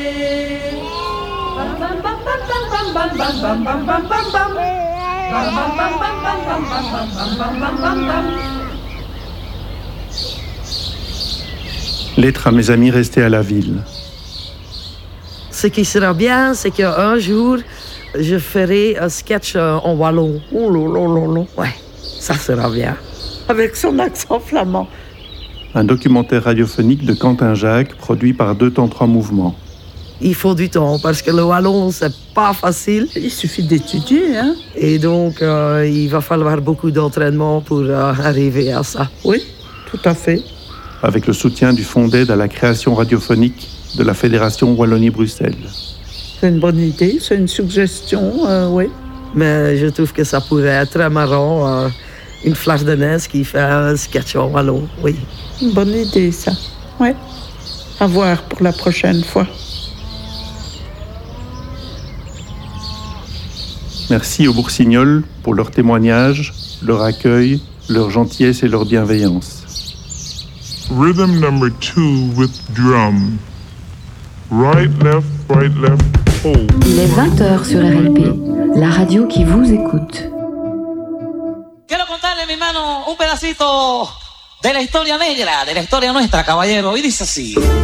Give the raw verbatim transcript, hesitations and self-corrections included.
Lettre à mes amis restés à la ville. Ce qui sera bien, c'est qu'un jour, je ferai un sketch en wallon. Oh là là là là. Ouais, ça sera bien. Avec son accent flamand. Un documentaire radiophonique de Quentin Jacques, produit par Deux Temps Trois Mouvements. Il faut du temps, parce que le wallon, c'est pas facile. Il suffit d'étudier, hein. Et donc, euh, il va falloir beaucoup d'entraînement pour euh, arriver à ça. Oui, tout à fait. Avec le soutien du Fonds d'aide à la création radiophonique de la Fédération Wallonie-Bruxelles. C'est une bonne idée, c'est une suggestion, euh, oui. Mais je trouve que ça pourrait être très marrant, euh, une flardenaise qui fait un sketch en wallon, oui. Une bonne idée, ça. Oui. À voir pour la prochaine fois. Merci aux Boursignols pour leur témoignage, leur accueil, leur gentillesse et leur bienveillance. Rhythm number two with drum. Right, left, right, left, hold. Il est vingt heures sur R L P, la radio qui vous écoute. Quiero contarle, mi hermano, un pedacito de la historia negra, de la historia nuestra, caballero, y dice así.